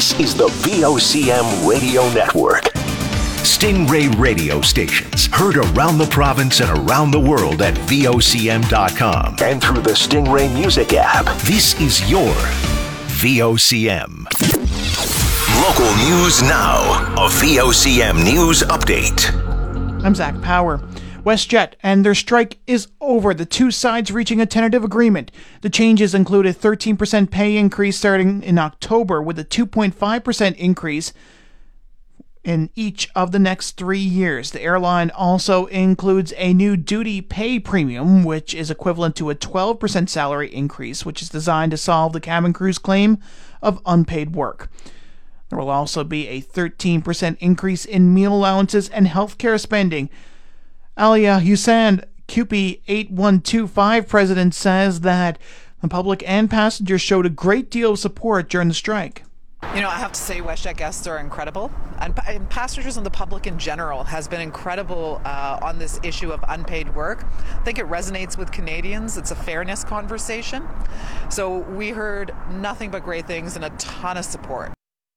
This is the VOCM Radio Network. Stingray radio stations heard around the province and around the world at VOCM.com and through the Stingray Music app. This is your VOCM. Local news now. A VOCM news update. I'm Zach Power. WestJet and their strike is over, the two sides reaching a tentative agreement. The changes include a 13% pay increase starting in October, with a 2.5% increase in each of the next 3 years. The airline also includes a new duty pay premium, which is equivalent to a 12% salary increase, which is designed to solve the cabin crew's claim of unpaid work. There will also be a 13% increase in meal allowances and healthcare spending. Alia Hussain, CUPE 8125 president, says that the public and passengers showed a great deal of support during the strike. You know, I have to say WestJet guests are incredible, and passengers and the public in general has been incredible on this issue of unpaid work. I think it resonates with Canadians. It's a fairness conversation. So we heard nothing but great things and a ton of support.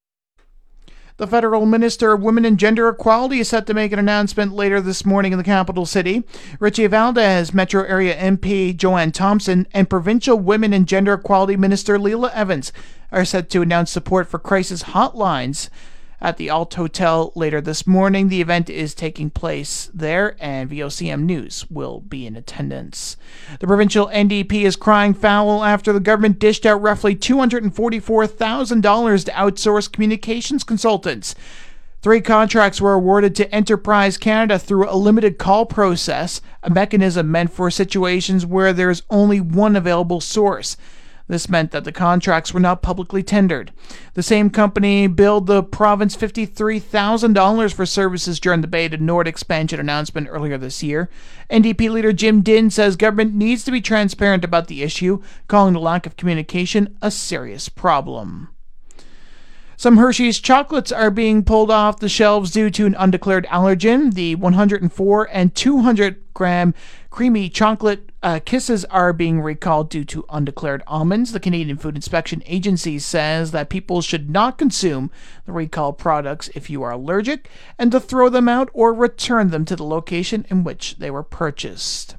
The Federal Minister of Women and Gender Equality is set to make an announcement later this morning in the capital city. Richie Valdez, Metro Area MP Joanne Thompson, and Provincial Women and Gender Equality Minister Leila Evans are set to announce support for crisis hotlines at the Alt Hotel later this morning. The event is taking place there, and VOCM News will be in attendance. The provincial NDP is crying foul after the government dished out roughly $244,000 to outsource communications consultants. 3 contracts were awarded to Enterprise Canada through a limited call process, a mechanism meant for situations where there is only one available source. This meant that the contracts were not publicly tendered. The same company billed the province $53,000 for services during the Bay to Nord expansion announcement earlier this year. NDP leader Jim Dinn says government needs to be transparent about the issue, calling the lack of communication a serious problem. Some Hershey's chocolates are being pulled off the shelves due to an undeclared allergen. The 104 and 200-gram creamy chocolate kisses are being recalled due to undeclared almonds. The Canadian Food Inspection Agency says that people should not consume the recalled products if you are allergic, and to throw them out or return them to the location in which they were purchased.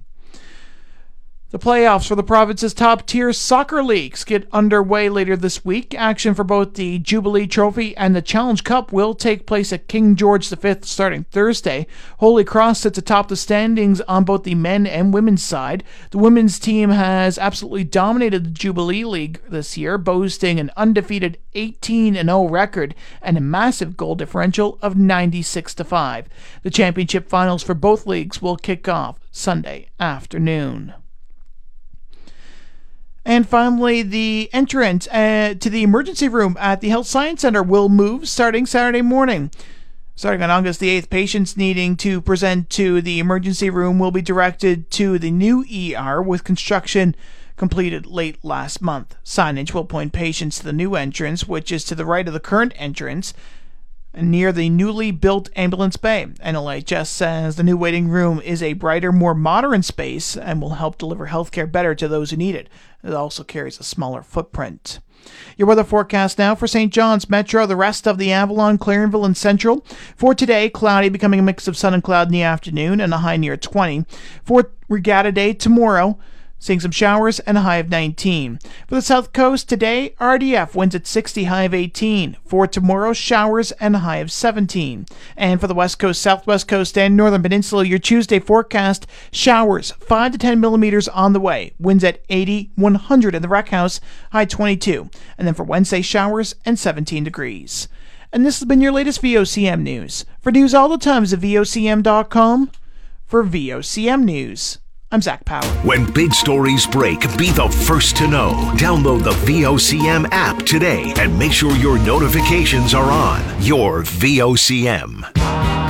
The playoffs for the province's top-tier soccer leagues get underway later this week. Action for both the Jubilee Trophy and the Challenge Cup will take place at King George V starting Thursday. Holy Cross sits atop the standings on both the men and women's side. The women's team has absolutely dominated the Jubilee League this year, boasting an undefeated 18-0 record and a massive goal differential of 96-5. The championship finals for both leagues will kick off Sunday afternoon. And finally, the entrance to the emergency room at the Health Science Centre will move starting Saturday morning. Starting on August the 8th, patients needing to present to the emergency room will be directed to the new ER, with construction completed late last month. Signage will point patients to the new entrance, which is to the right of the current entrance, near the newly built ambulance bay. NLHS says the new waiting room is a brighter, more modern space and will help deliver healthcare better to those who need it. It also carries a smaller footprint. Your weather forecast now for St. John's Metro, the rest of the Avalon, Clarenville, and Central. For today, cloudy, becoming a mix of sun and cloud in the afternoon and a high near 20. For Regatta Day tomorrow, seeing some showers and a high of 19. For the South Coast today, RDF winds at 60, high of 18. For tomorrow, showers and a high of 17. And for the West Coast, Southwest Coast, and Northern Peninsula, your Tuesday forecast, showers 5 to 10 millimeters on the way. Winds at 80, 100 in the Rec House, high 22. And then for Wednesday, showers and 17 degrees. And this has been your latest VOCM news. For news all the time, visit VOCM.com. For VOCM News, I'm Zach Power. When big stories break, be the first to know. Download the VOCM app today and make sure your notifications are on. Your VOCM.